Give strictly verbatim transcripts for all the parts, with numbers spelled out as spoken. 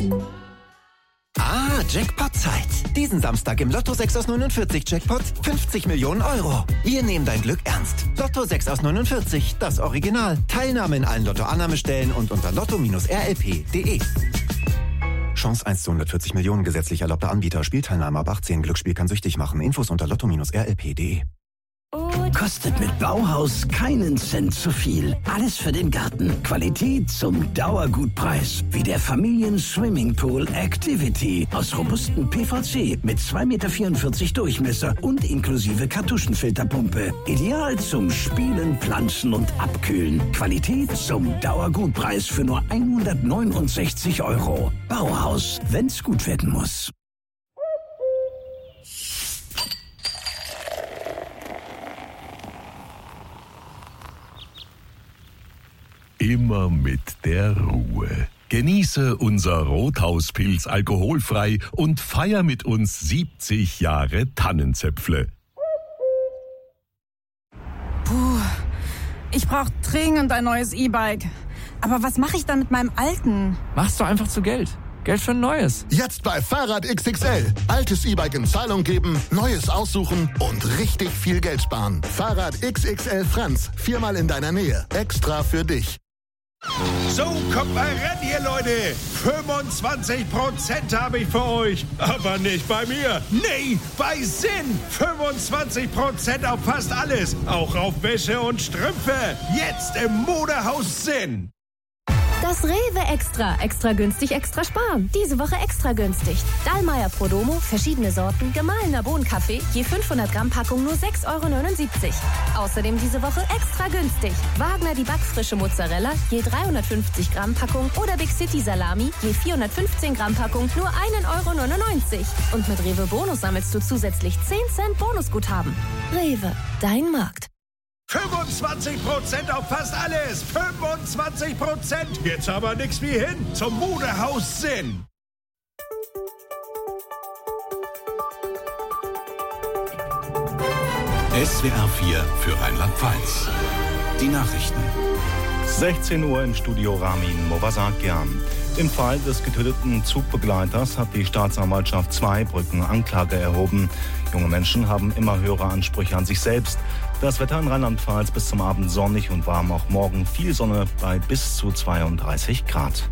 Ah, Jackpot-Zeit. Diesen Samstag im Lotto sechs aus neunundvierzig Jackpot fünfzig Millionen Euro. Wir nehmen dein Glück ernst. Lotto sechs aus neunundvierzig, das Original. Teilnahme in allen Lotto-Annahmestellen und unter lotto R L P punkt de. Chance eins zu hundertvierzig Millionen, gesetzlich erlaubter Anbieter. Spielteilnahme ab achtzehn. Glücksspiel kann süchtig machen. Infos unter lotto R L P punkt de. Kostet mit Bauhaus keinen Cent zu viel. Alles für den Garten. Qualität zum Dauergutpreis. Wie der Familien-Swimmingpool Activity aus robustem P V C mit zwei Komma vierundvierzig Meter Durchmesser und inklusive Kartuschenfilterpumpe. Ideal zum Spielen, Pflanzen und Abkühlen. Qualität zum Dauergutpreis für nur hundertneunundsechzig Euro. Bauhaus, wenn's gut werden muss. Immer mit der Ruhe. Genieße unser Rothauspilz alkoholfrei und feier mit uns siebzig Jahre Tannenzäpfle. Puh, ich brauche dringend ein neues E-Bike. Aber was mache ich dann mit meinem alten? Machst du einfach zu Geld. Geld für ein neues. Jetzt bei Fahrrad X X L. Altes E-Bike in Zahlung geben, neues aussuchen und richtig viel Geld sparen. Fahrrad X X L Franz. Viermal in deiner Nähe. Extra für dich. So, kommt mal ran hier, Leute. fünfundzwanzig Prozent habe ich für euch. Aber nicht bei mir. Nee, bei Sinn. fünfundzwanzig Prozent auf fast alles. Auch auf Wäsche und Strümpfe. Jetzt im Modehaus Sinn. Das Rewe Extra. Extra günstig, extra sparen. Diese Woche extra günstig. Dallmayr Prodomo, verschiedene Sorten, gemahlener Bohnenkaffee, je fünfhundert Gramm Packung nur sechs Euro neunundsiebzig. Außerdem diese Woche extra günstig. Wagner die backfrische Mozzarella, je dreihundertfünfzig Gramm Packung oder Big City Salami, je vierhundertfünfzehn Gramm Packung, nur ein Euro neunundneunzig. Und mit Rewe Bonus sammelst du zusätzlich zehn Cent Bonusguthaben. Rewe, dein Markt. fünfundzwanzig Prozent auf fast alles. fünfundzwanzig Prozent. Jetzt aber nix wie hin zum Modehaus Sinn. S W R vier für Rheinland-Pfalz. Die Nachrichten. sechzehn Uhr im Studio Ramin Movasakian. Im Fall des getöteten Zugbegleiters hat die Staatsanwaltschaft Zweibrücken Anklage erhoben. Junge Menschen haben immer höhere Ansprüche an sich selbst. Das Wetter in Rheinland-Pfalz bis zum Abend sonnig und warm, auch morgen viel Sonne bei bis zu zweiunddreißig Grad.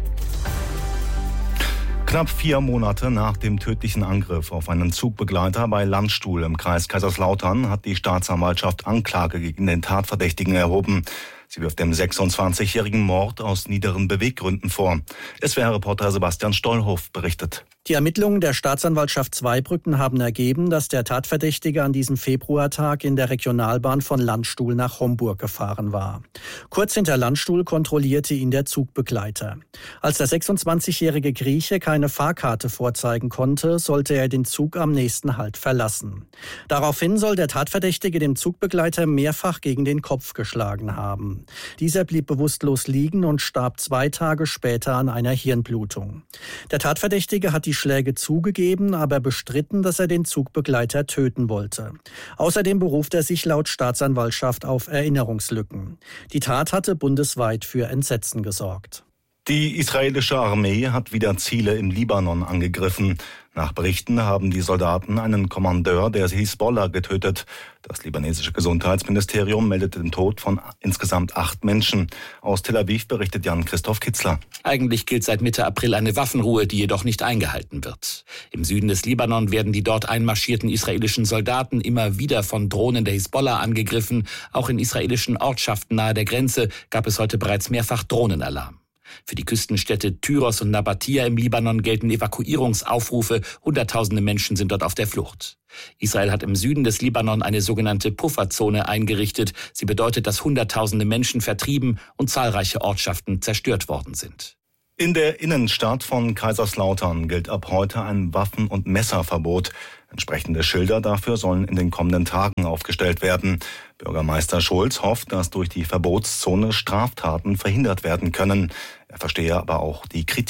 Knapp vier Monate nach dem tödlichen Angriff auf einen Zugbegleiter bei Landstuhl im Kreis Kaiserslautern hat die Staatsanwaltschaft Anklage gegen den Tatverdächtigen erhoben. Sie wirft dem sechsundzwanzigjährigen Mord aus niederen Beweggründen vor. S W R-Reporter Sebastian Stollhoff berichtet. Die Ermittlungen der Staatsanwaltschaft Zweibrücken haben ergeben, dass der Tatverdächtige an diesem Februartag in der Regionalbahn von Landstuhl nach Homburg gefahren war. Kurz hinter Landstuhl kontrollierte ihn der Zugbegleiter. Als der sechsundzwanzigjährige Grieche keine Fahrkarte vorzeigen konnte, sollte er den Zug am nächsten Halt verlassen. Daraufhin soll der Tatverdächtige dem Zugbegleiter mehrfach gegen den Kopf geschlagen haben. Dieser blieb bewusstlos liegen und starb zwei Tage später an einer Hirnblutung. Der Tatverdächtige hat die Schläge zugegeben, aber bestritten, dass er den Zugbegleiter töten wollte. Außerdem beruft er sich laut Staatsanwaltschaft auf Erinnerungslücken. Die Tat hatte bundesweit für Entsetzen gesorgt. Die israelische Armee hat wieder Ziele im Libanon angegriffen. Nach Berichten haben die Soldaten einen Kommandeur der Hisbollah getötet. Das libanesische Gesundheitsministerium meldet den Tod von insgesamt acht Menschen. Aus Tel Aviv berichtet Jan-Christoph Kitzler. Eigentlich gilt seit Mitte April eine Waffenruhe, die jedoch nicht eingehalten wird. Im Süden des Libanon werden die dort einmarschierten israelischen Soldaten immer wieder von Drohnen der Hisbollah angegriffen. Auch in israelischen Ortschaften nahe der Grenze gab es heute bereits mehrfach Drohnenalarm. Für die Küstenstädte Tyros und Nabatia im Libanon gelten Evakuierungsaufrufe. Hunderttausende Menschen sind dort auf der Flucht. Israel hat im Süden des Libanon eine sogenannte Pufferzone eingerichtet. Sie bedeutet, dass Hunderttausende Menschen vertrieben und zahlreiche Ortschaften zerstört worden sind. In der Innenstadt von Kaiserslautern gilt ab heute ein Waffen- und Messerverbot. Entsprechende Schilder dafür sollen in den kommenden Tagen aufgestellt werden. Bürgermeister Schulz hofft, dass durch die Verbotszone Straftaten verhindert werden können. Er verstehe aber auch die Kritik.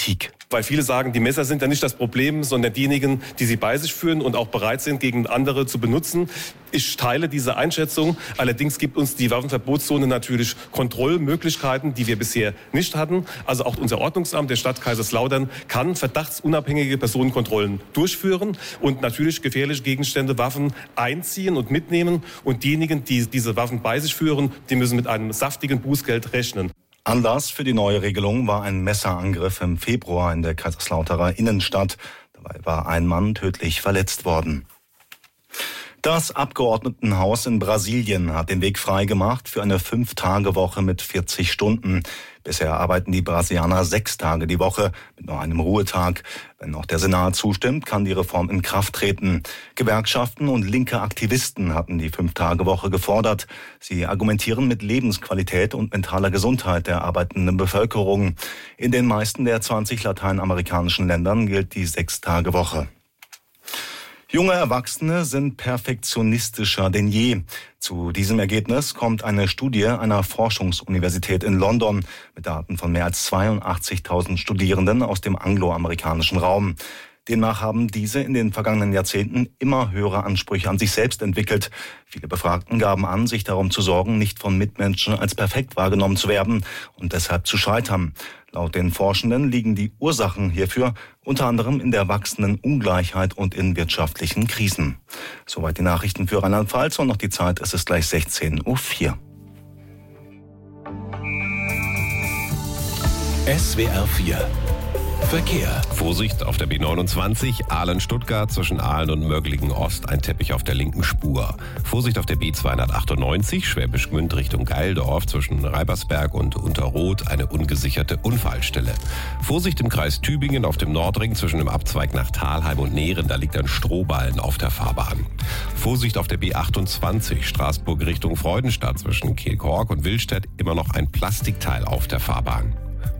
Weil viele sagen, die Messer sind ja nicht das Problem, sondern diejenigen, die sie bei sich führen und auch bereit sind, gegen andere zu benutzen. Ich teile diese Einschätzung. Allerdings gibt uns die Waffenverbotszone natürlich Kontrollmöglichkeiten, die wir bisher nicht hatten. Also auch unser Ordnungsamt der Stadt Kaiserslautern kann verdachtsunabhängige Personenkontrollen durchführen und natürlich gefährliche Gegenstände, Waffen einziehen und mitnehmen. Und diejenigen, die diese Waffen bei sich führen, die müssen mit einem saftigen Bußgeld rechnen. Anlass für die neue Regelung war ein Messerangriff im Februar in der Kaiserslauterer Innenstadt. Dabei war ein Mann tödlich verletzt worden. Das Abgeordnetenhaus in Brasilien hat den Weg freigemacht für eine Fünf-Tage-Woche mit vierzig Stunden. Bisher arbeiten die Brasilianer sechs Tage die Woche mit nur einem Ruhetag. Wenn auch der Senat zustimmt, kann die Reform in Kraft treten. Gewerkschaften und linke Aktivisten hatten die Fünf-Tage-Woche gefordert. Sie argumentieren mit Lebensqualität und mentaler Gesundheit der arbeitenden Bevölkerung. In den meisten der zwanzig lateinamerikanischen Ländern gilt die Sechs-Tage-Woche. Junge Erwachsene sind perfektionistischer denn je. Zu diesem Ergebnis kommt eine Studie einer Forschungsuniversität in London mit Daten von mehr als zweiundachtzigtausend Studierenden aus dem angloamerikanischen Raum. Demnach haben diese in den vergangenen Jahrzehnten immer höhere Ansprüche an sich selbst entwickelt. Viele Befragten gaben an, sich darum zu sorgen, nicht von Mitmenschen als perfekt wahrgenommen zu werden und deshalb zu scheitern. Laut den Forschenden liegen die Ursachen hierfür unter anderem in der wachsenden Ungleichheit und in wirtschaftlichen Krisen. Soweit die Nachrichten für Rheinland-Pfalz und noch die Zeit, es ist gleich sechzehn Uhr vier. S W R vier Verkehr. Vorsicht auf der B neunundzwanzig, Aalen-Stuttgart zwischen Aalen und Möglingen-Ost, ein Teppich auf der linken Spur. Vorsicht auf der B zweihundertachtundneunzig, Schwäbisch Gmünd Richtung Geildorf zwischen Reibersberg und Unterroth, eine ungesicherte Unfallstelle. Vorsicht im Kreis Tübingen auf dem Nordring zwischen dem Abzweig nach Thalheim und Nehren, da liegt ein Strohballen auf der Fahrbahn. Vorsicht auf der B achtundzwanzig, Straßburg Richtung Freudenstadt zwischen Kehlkork und Willstedt, immer noch ein Plastikteil auf der Fahrbahn.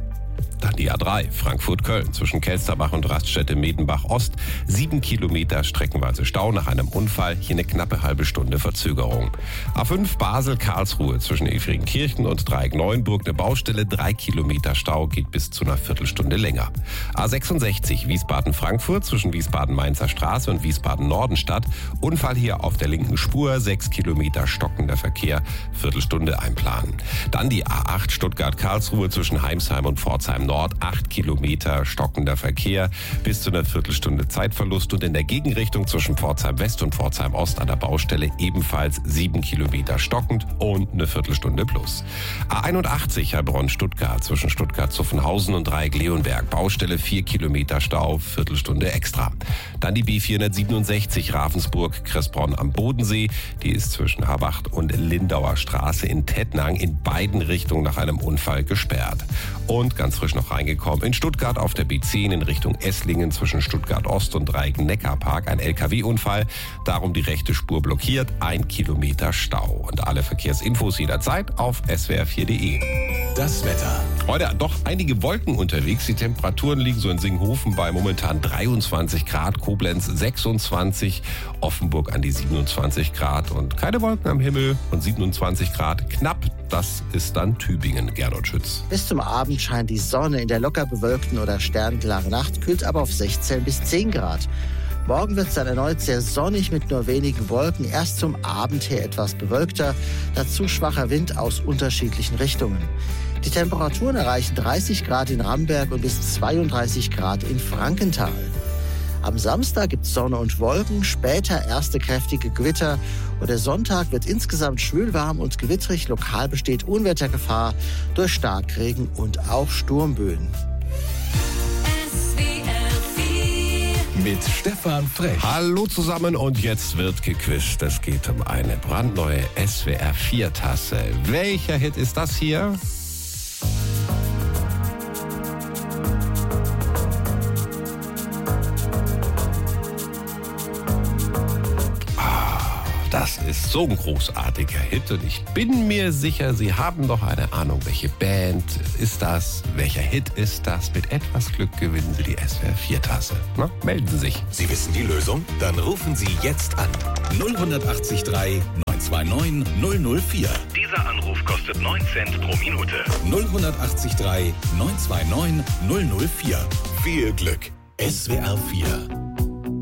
Dann die A drei, Frankfurt-Köln, zwischen Kelsterbach und Raststätte Medenbach-Ost. Sieben Kilometer streckenweise Stau nach einem Unfall, hier eine knappe halbe Stunde Verzögerung. A fünf, Basel-Karlsruhe, zwischen Efringkirchen und Dreieck-Neuenburg, eine Baustelle, drei Kilometer Stau, geht bis zu einer Viertelstunde länger. A sechsundsechzig, Wiesbaden-Frankfurt, zwischen Wiesbaden-Mainzer Straße und Wiesbaden-Nordenstadt. Unfall hier auf der linken Spur, sechs Kilometer stockender Verkehr, Viertelstunde einplanen. Dann die A acht, Stuttgart-Karlsruhe, zwischen Heimsheim und Pforzheim Nord, acht Kilometer stockender Verkehr, bis zu einer Viertelstunde Zeitverlust und in der Gegenrichtung zwischen Pforzheim West und Pforzheim Ost an der Baustelle ebenfalls sieben Kilometer stockend und eine Viertelstunde plus. A einundachtzig, Heilbronn-Stuttgart, zwischen Stuttgart-Zuffenhausen und Dreieck-Leonberg, Baustelle vier Kilometer Stau, Viertelstunde extra. Dann die B vierhundertsiebenundsechzig, Ravensburg-Kressbronn am Bodensee, die ist zwischen Habacht und Lindauer Straße in Tettnang in beiden Richtungen nach einem Unfall gesperrt. Und ganz frisch noch reingekommen in Stuttgart auf der B zehn in Richtung Esslingen zwischen Stuttgart Ost und Dreieck-Neckarpark ein L K W-Unfall. Darum die rechte Spur blockiert, ein Kilometer Stau. Und alle Verkehrsinfos jederzeit auf S W R vier punkt de. Das Wetter. Heute doch einige Wolken unterwegs. Die Temperaturen liegen so in Singhofen bei momentan dreiundzwanzig Grad, Koblenz sechsundzwanzig, Offenburg an die siebenundzwanzig Grad und keine Wolken am Himmel und siebenundzwanzig Grad knapp. Das ist dann Tübingen, Gernot Schütz. Bis zum Abend scheint die Sonne. In der locker bewölkten oder sternklaren Nacht kühlt aber auf sechzehn bis zehn Grad. Morgen wird es dann erneut sehr sonnig mit nur wenigen Wolken. Erst zum Abend her etwas bewölkter, dazu schwacher Wind aus unterschiedlichen Richtungen. Die Temperaturen erreichen dreißig Grad in Ramberg und bis zweiunddreißig Grad in Frankenthal. Am Samstag gibt es Sonne und Wolken, später erste kräftige Gewitter und der Sonntag wird insgesamt schwülwarm und gewittrig. Lokal besteht Unwettergefahr durch Starkregen und auch Sturmböen. Mit Stefan Frech. Hallo zusammen und jetzt wird gequizzt. Es geht um eine brandneue S W R vier Tasse. Welcher Hit ist das hier? Das ist so ein großartiger Hit und ich bin mir sicher, Sie haben doch eine Ahnung, welche Band ist das, welcher Hit ist das. Mit etwas Glück gewinnen Sie die S W R vier Tasse. Na, melden Sie sich. Sie wissen die Lösung? Dann rufen Sie jetzt an. null acht drei neun zwei neun null null vier. Dieser Anruf kostet neun Cent pro Minute. null acht drei neun zwei neun null null vier. Viel Glück. S W R vier.